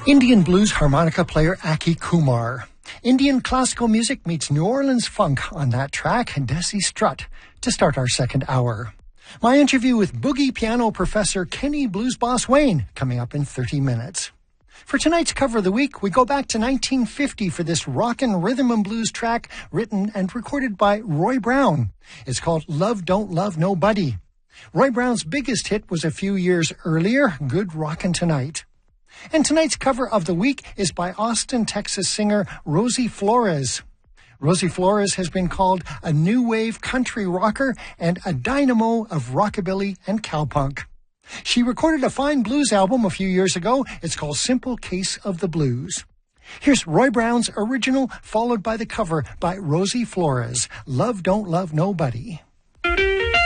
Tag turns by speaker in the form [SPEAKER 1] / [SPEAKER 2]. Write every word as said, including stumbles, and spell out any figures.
[SPEAKER 1] Indian blues harmonica player Aki Kumar. Indian classical music meets New Orleans funk on that track, and Desi Strut, to start our second hour. My interview with boogie piano professor Kenny Blues Boss Wayne coming up in thirty minutes. For tonight's cover of the week, we go back to nineteen fifty for this rockin' rhythm and blues track written and recorded by Roy Brown. It's called Love Don't Love Nobody. Roy Brown's biggest hit was a few years earlier, Good Rockin' Tonight. And tonight's cover of the week is by Austin, Texas singer Rosie Flores. Rosie Flores has been called a new wave country rocker and a dynamo of rockabilly and cowpunk. She recorded a fine blues album a few years ago. It's called Simple Case of the Blues. Here's Roy Brown's original, followed by the cover by Rosie Flores, Love Don't Love Nobody.